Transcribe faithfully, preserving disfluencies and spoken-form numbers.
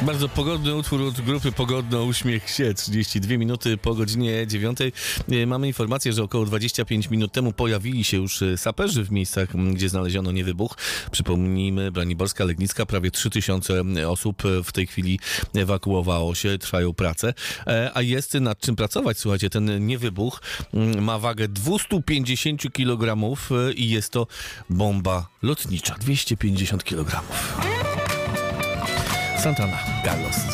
Bardzo pogodny utwór od grupy Pogodno Uśmiech się. trzydzieści dwie minuty po godzinie dziewiątej. Mamy informację, że około dwadzieścia pięć minut temu pojawili się już saperzy w miejscach, gdzie znaleziono niewybuch. Przypomnijmy, Braniborska, Legnicka, prawie trzy tysiące osób w tej chwili ewakuowało się, trwają prace. A jest nad czym pracować. Słuchajcie, ten niewybuch ma wagę dwieście pięćdziesiąt kilogramów i jest to bomba lotnicza. dwieście pięćdziesiąt kilogramów. Santana, Carlos.